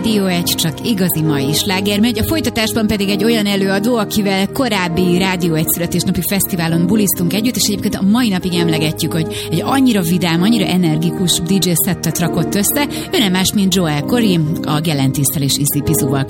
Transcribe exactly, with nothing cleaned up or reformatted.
Rádió egy, csak igazi mai sláger megy. A folytatásban pedig egy olyan előadó, akivel korábbi Rádió egy születésnapi fesztiválon buliztunk együtt, és egyébként a mai napig emlegetjük, hogy egy annyira vidám, annyira energikus dé dzsé szettet rakott össze. Ő nem más, mint Joel Corry, a Gelentiszel és Izzy Pizzuval